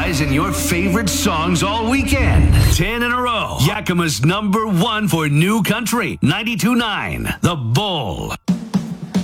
rise in your favorite songs all weekend. 10 in a row. Yakima's #1 for new country. 92.9 The Bull.